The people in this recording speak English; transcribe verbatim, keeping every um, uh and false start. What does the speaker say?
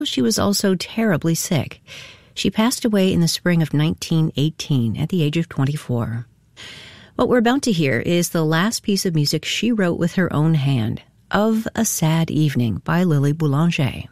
She was also terribly sick. She passed away in the spring of nineteen eighteen at the age of twenty-four. What we're about to hear is the last piece of music she wrote with her own hand, Of a Sad Evening by Lily Boulanger.